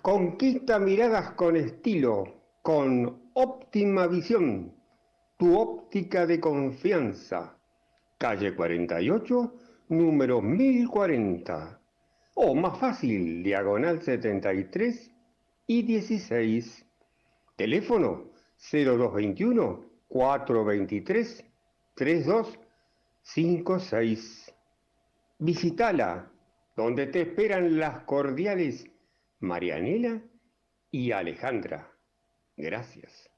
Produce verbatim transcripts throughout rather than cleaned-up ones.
Conquista miradas con estilo, con óptima visión, tu óptica de confianza. Calle cuarenta y ocho, número mil cuarenta. O más fácil, diagonal setenta y tres y dieciséis. Teléfono cero dos veintiuno, cuatrocientos veintitrés, treinta y dos cincuenta y seis. Visítala, donde te esperan las cordiales Marianela y Alejandra. Gracias.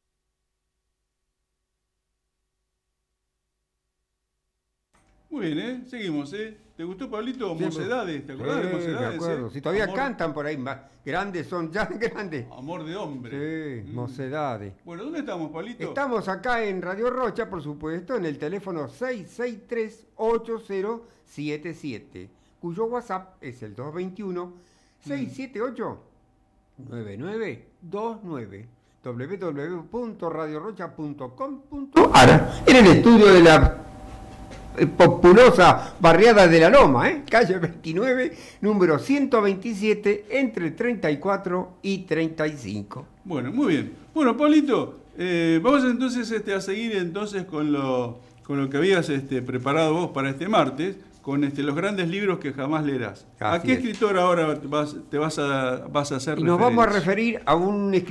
Muy bien, ¿eh? Seguimos, ¿eh? ¿Te gustó, Pablito? Mocedades, ¿te acordás Sí, de Mocedades? me acuerdo. Eh? Si todavía Amor, cantan por ahí, más grandes son, ya grandes. Amor de hombre. Sí, Mocedades. Bueno, ¿dónde estamos, Pablito? Estamos acá en Radio Rocha, por supuesto, en el teléfono seis seis tres, ocho cero siete siete, cuyo WhatsApp es el dos dos uno, seis siete ocho, nueve nueve dos nueve. doble u doble u doble u punto radio rocha punto com punto a r en el estudio de la populosa barriada de la Loma, ¿eh? Calle veintinueve, número ciento veintisiete, entre treinta y cuatro y treinta y cinco. Bueno, muy bien. Bueno, Pablito, eh, vamos entonces este, a seguir entonces con lo, con lo que habías este, preparado vos para este martes, con este, los grandes libros que jamás leerás. Así ¿A qué es. escritor ahora vas, te vas a, vas a hacer Y nos vamos a referencia? referir a un escritor